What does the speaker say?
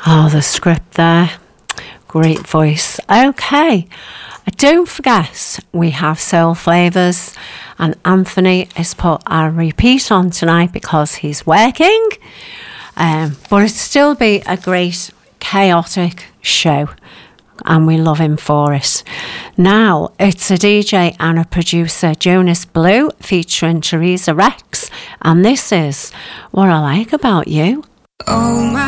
Oh, the script there. Great voice. Okay. Don't forget, we have Soul Flavours, and Anthony has put our repeat on tonight because he's working. But it'll still be a great, chaotic show, and we love him for it. Now, it's a DJ and a producer, Jonas Blue, featuring Teresa Rex, and this is What I Like About You. Oh my